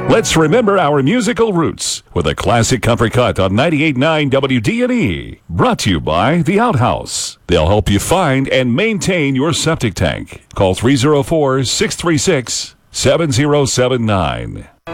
Let's remember our musical roots with a classic country cut on 98.9 WD&E. Brought to you by The Outhouse. They'll help you find and maintain your septic tank. Call 304-636-7079.